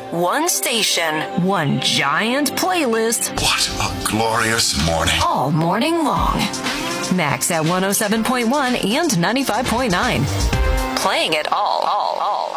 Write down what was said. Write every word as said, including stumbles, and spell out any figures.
One station, one giant playlist. What a glorious morning. All morning long. Max at one oh seven point one and ninety-five point nine. Playing it all, all, all.